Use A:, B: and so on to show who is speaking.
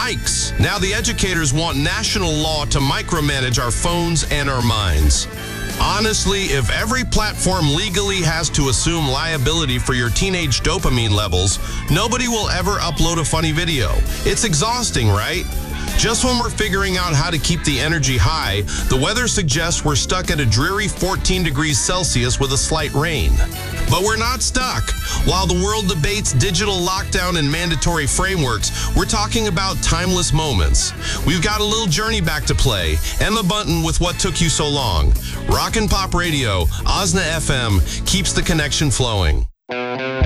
A: mics. Now the educators want national law to micromanage our phones and our minds. Honestly, if every platform legally has to assume liability for your teenage dopamine levels, nobody will ever upload a funny video. It's exhausting, right? Just when we're figuring out how to keep the energy high, the weather suggests we're stuck at a dreary 14 degrees Celsius with a slight rain. But we're not stuck. While the world debates digital lockdown and mandatory frameworks, we're talking about timeless moments. We've got a little journey back to play. Emma Bunton with What Took You So Long. Rock and Pop Radio, Osna FM, keeps the connection flowing.